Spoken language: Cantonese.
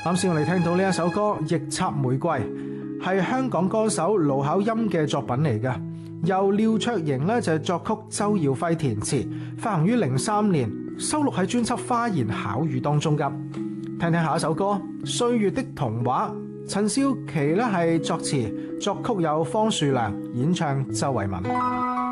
啱先我哋聽到呢一首歌《逆插玫瑰》，係香港歌手盧巧音嘅作品嚟㗎，由廖卓盈咧就作曲，周耀輝填詞，發行於03年，收錄喺專輯《花言巧語》當中㗎。聽聽下一首歌《歲月的童話》，陳少琪咧係作詞，作曲有方樹良，演唱周慧敏。